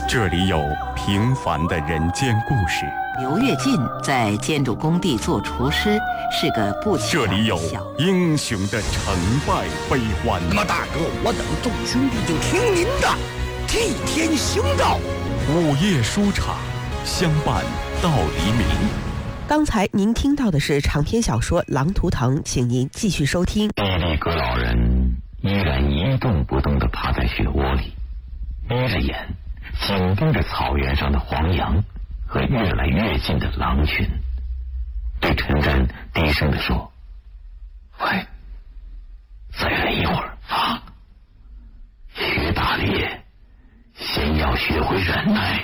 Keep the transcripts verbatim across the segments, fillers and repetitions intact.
这里有平凡的人间故事。 刘跃进在建筑工地做厨师，是个不起眼的小。 这里有英雄的成败悲欢。 那么大哥，我等众兄弟就听您的，替天行道。 午夜书场，相伴到黎明。 刚才您听到的是长篇小说《狼图腾》，请您继续收听。 比利格老人依然一动不动地趴在雪窝里，眯着眼紧盯着草原上的黄羊和越来越近的狼群，对陈真低声地说：“喂，再忍一会儿啊！学打猎，先要学会忍耐。”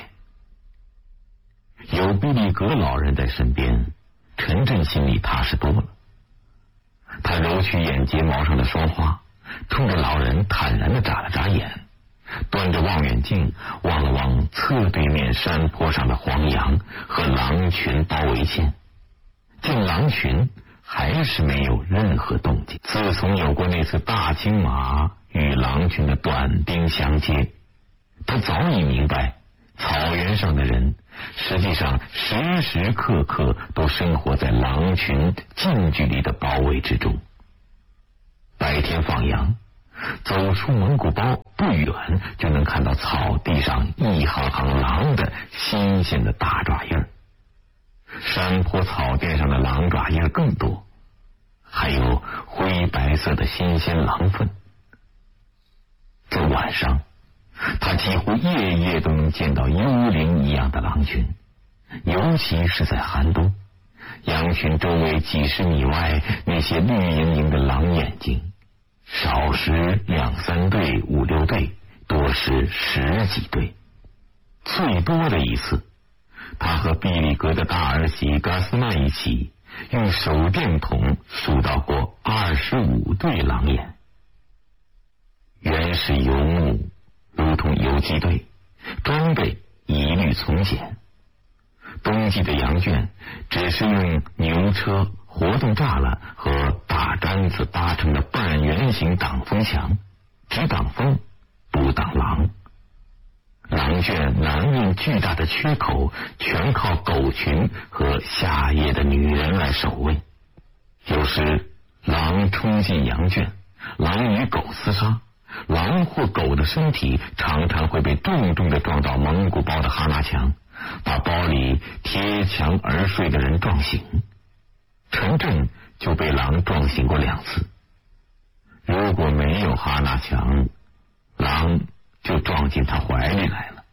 有比利格老人在身边，陈真心里踏实多了。他揉去眼睫毛上的霜花，冲着老人坦然地眨了眨眼，端着望远镜望了望侧对面山坡上的黄羊和狼群包围线，见狼群还是没有任何动静。自从有过那次大青马与狼群的短兵相接，他早已明白，草原上的人实际上时时刻刻都生活在狼群近距离的包围之中。白天放羊，走出蒙古包不远就能看到草地上一行行狼的新鲜的大爪印儿，山坡草甸上的狼爪印更多，还有灰白色的新鲜狼粪。在晚上，他几乎夜夜都能见到幽灵一样的狼群，尤其是在寒冬，羊群周围几十米外那些绿莹莹的狼眼睛，少时两三对五六对，多时十几对。最多的一次，他和毕利格的大儿媳嘎斯曼一起用手电筒数到过二十五对狼眼。原始游牧如同游击队，装备一律从简。冬季的羊圈只是用牛车、活动栅栏和大毡子搭成的半圆形挡风墙，只挡风不挡狼。狼圈南面巨大的缺口全靠狗群和下夜的女人来守卫。有时狼冲进羊圈，狼与狗厮杀，狼或狗的身体常常会被重重地撞到蒙古包的哈纳墙，把包里贴墙而睡的人撞醒。陈震就被狼撞醒过两次。如果没有哈纳墙，狼就撞进他怀里来了。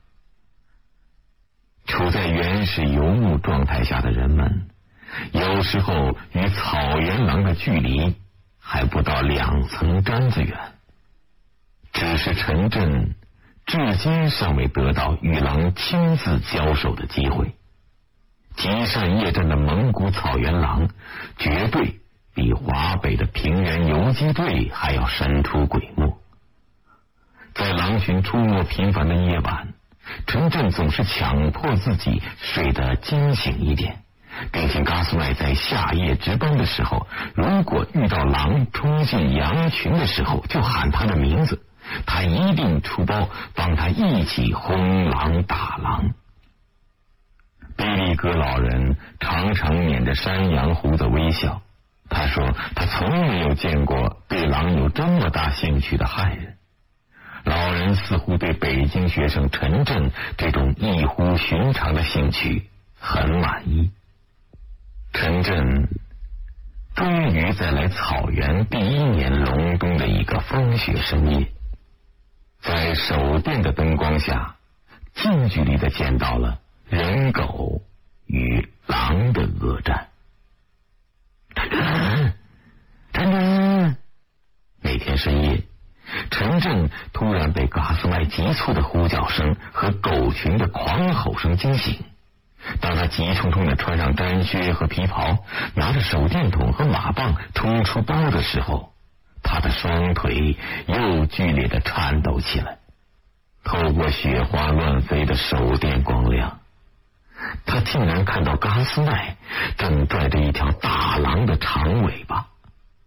处在原始游牧状态下的人们，有时候与草原狼的距离还不到两层毡子远。只是陈震至今尚未得到与狼亲自交手的机会。极善夜战的蒙古草原狼绝对比华北的平原游击队还要神出鬼没。在狼群出没频繁的夜晚，陈震总是强迫自己睡得惊醒一点，并且嘎斯麦在下夜值班的时候，如果遇到狼冲进羊群的时候，就喊他的名字，他一定出包帮他一起轰狼打狼。比利格老人常常捻着山羊胡子微笑，他说他从没有见过对狼有这么大兴趣的汉人。老人似乎对北京学生陈震这种异乎寻常的兴趣很满意。陈震终于在来草原第一年隆冬的一个风雪深夜，在手电的灯光下，近距离的见到了人狗与狼的恶战。陈真，陈真！那天深夜，陈震突然被嘎斯麦急促的呼叫声和狗群的狂吼声惊醒。当他急冲冲地穿上毡靴和皮袍，拿着手电筒和马棒冲出包的时候，他的双腿又剧烈地颤抖起来。透过雪花乱飞的手电光亮，他竟然看到嘎斯麦正拽着一条大狼的长尾巴。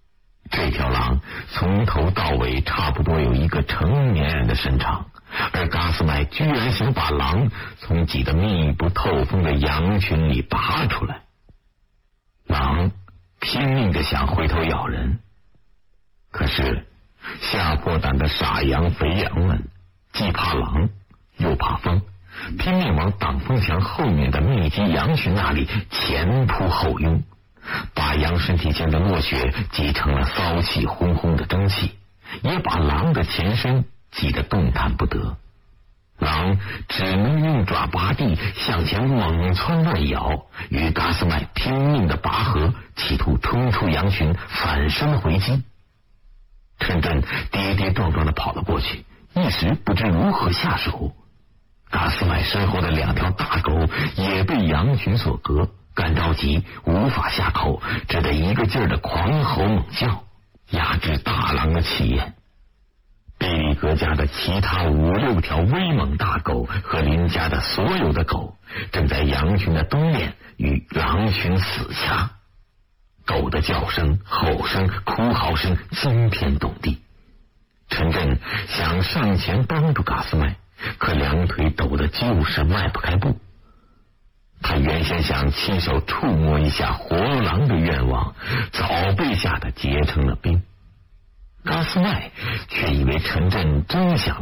这条狼从头到尾差不多有一个成年人的身长，而嘎斯麦居然想把狼从挤得密不透风的羊群里拔出来。狼拼命的想回头咬人，可是吓破胆的傻羊肥羊们既怕狼又怕风，拼命往挡风墙后面的密集羊群那里前扑后拥，把羊身体间的落雪挤成了骚气烘烘的蒸汽，也把狼的前身挤得动弹不得。狼只能用爪拔地向前猛窜乱咬，与嘎斯麦拼命的拔河，企图冲出羊群，反身回击。陈震跌跌撞撞的跑了过去，一时不知如何下手。嘎斯麦身后的两条大狗也被羊群所隔，干着急无法下口，只得一个劲儿的狂吼猛叫，压制大狼的气焰。贝里格家的其他五六条威猛大狗和邻家的所有的狗正在羊群的东面与狼群死掐，狗的叫声、吼声、哭嚎声惊天动地。陈震想上前帮助嘎斯麦，可两腿抖得就是迈不开步。他原先想亲手触摸一下活狼的愿望，早被吓得结成了冰。嘎斯麦却以为陈震真想